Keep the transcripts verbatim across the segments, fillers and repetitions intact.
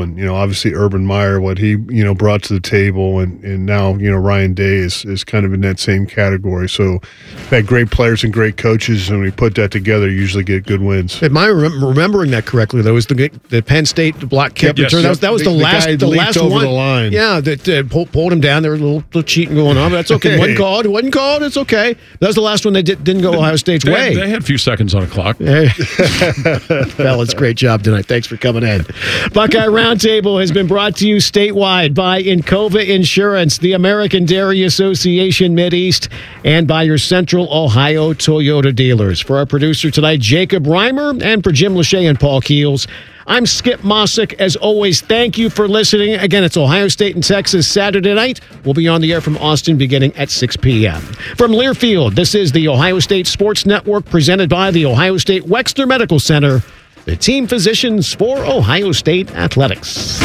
and you know, obviously Urban Meyer, what he you know brought to the table, and, and now you know Ryan Day is, is kind of in that same category. So, we've had great players and great coaches, and when we put that together, you usually get good wins. Am I rem- remembering that correctly? Though was the the Penn State block kick Yes, return. yep. That was that was the, the, the last the, the last over one. The line. Yeah, that uh, pulled, pulled him down. There was a little, little cheating going on, but that's okay. It wasn't called. It wasn't called. It's okay. That was the last one. They did, didn't go Ohio State's they way. Had, they had a few seconds on a clock. Fellas, great job tonight. Thanks for coming in. Buckeye Roundtable has been brought to you statewide by Encova Insurance, the American Dairy Association Mideast, and by your Central Ohio Toyota dealers. For our producer tonight, Jacob Reimer, and for Jim Lachey and Paul Keels, I'm Skip Mossick. As always, thank you for listening. Again, it's Ohio State and Texas Saturday night. We'll be on the air from Austin beginning at six p.m. From Learfield, this is the Ohio State Sports Network presented by the Ohio State Wexner Medical Center, the team physicians for Ohio State Athletics.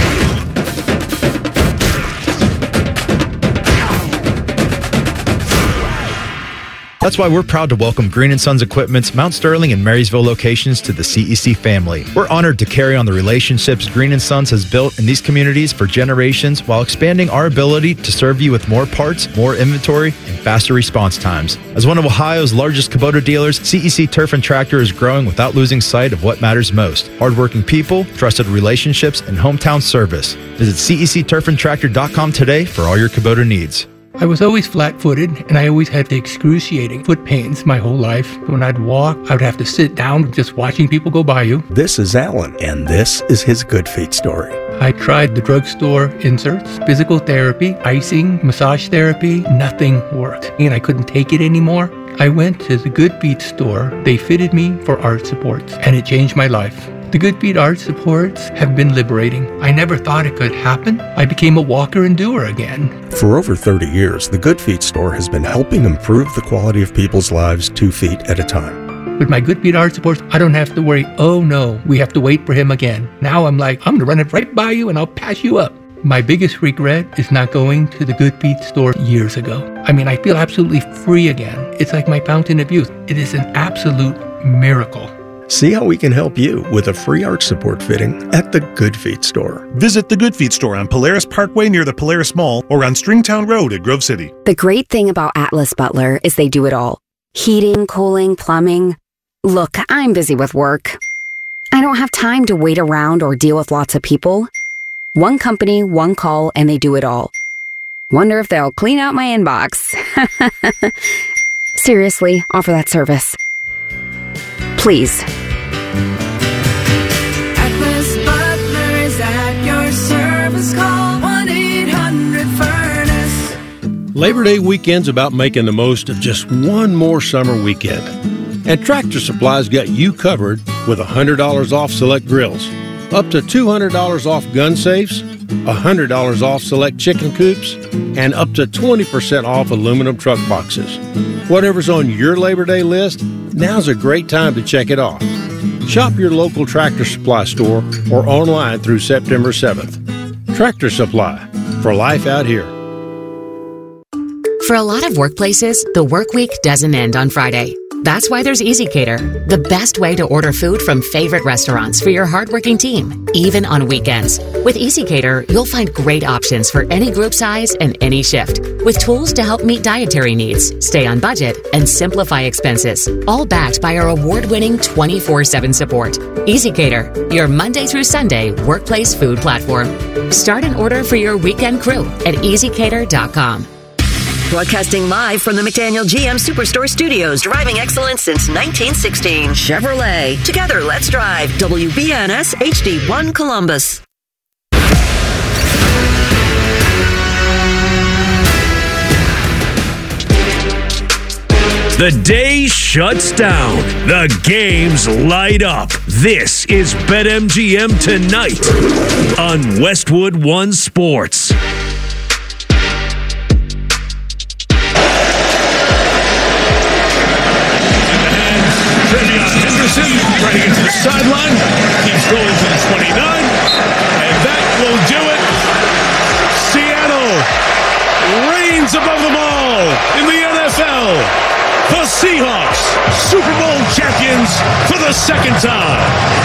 That's why we're proud to welcome Green and Sons Equipment's Mount Sterling and Marysville locations to the C E C family. We're honored to carry on the relationships Green and Sons has built in these communities for generations while expanding our ability to serve you with more parts, more inventory, and faster response times. As one of Ohio's largest Kubota dealers, C E C Turf and Tractor is growing without losing sight of what matters most: hardworking people, trusted relationships, and hometown service. Visit C E C turf and tractor dot com today for all your Kubota needs. I was always flat-footed, and I always had the excruciating foot pains my whole life. When I'd walk, I would have to sit down just watching people go by you. This is Alan, and this is his Good Feet story. I tried the drugstore inserts, physical therapy, icing, massage therapy. Nothing worked, and I couldn't take it anymore. I went to the Good Feet store. They fitted me for arch supports, and it changed my life. The Good Feet arch supports have been liberating. I never thought it could happen. I became a walker and doer again. For over thirty years, the Good Feet store has been helping improve the quality of people's lives two feet at a time. With my Good Feet arch supports, I don't have to worry, oh no, we have to wait for him again. Now I'm like, I'm going to run it right by you and I'll pass you up. My biggest regret is not going to the Good Feet store years ago. I mean, I feel absolutely free again. It's like my fountain of youth. It is an absolute miracle. See how we can help you with a free arch support fitting at the Good Feet store. Visit the Good Feet store on Polaris Parkway near the Polaris Mall or on Stringtown Road at Grove City. The great thing about Atlas Butler is they do it all. Heating, cooling, plumbing. Look, I'm busy with work. I don't have time to wait around or deal with lots of people. One company, one call, and they do it all. Wonder if they'll clean out my inbox. Seriously, offer that service. Please. Atlas Butler is at your service. Call one eight hundred furnace. Labor Day weekend's about making the most of just one more summer weekend. And Tractor Supply's got you covered with one hundred dollars off select grills, up to two hundred dollars off gun safes, one hundred dollars off select chicken coops, and up to twenty percent off aluminum truck boxes. Whatever's on your Labor Day list, now's a great time to check it off. Shop your local Tractor Supply store or online through September seventh. Tractor Supply, for life out here. For a lot of workplaces, the work week doesn't end on Friday. That's why there's EasyCater, the best way to order food from favorite restaurants for your hardworking team, even on weekends. With EasyCater, you'll find great options for any group size and any shift, with tools to help meet dietary needs, stay on budget, and simplify expenses, all backed by our award-winning twenty-four seven support. EasyCater, your Monday through Sunday workplace food platform. Start an order for your weekend crew at easy cater dot com. Broadcasting live from the McDaniel G M Superstore Studios, driving excellence since nineteen sixteen. Chevrolet. Together, let's drive. W B N S H D one Columbus. The day shuts down. The games light up. This is BetMGM Tonight on Westwood One Sports. Trying to get to the sideline, keeps going to the twenty-nine, and that will do it. Seattle reigns above them all in the N F L. The Seahawks, Super Bowl champions for the second time.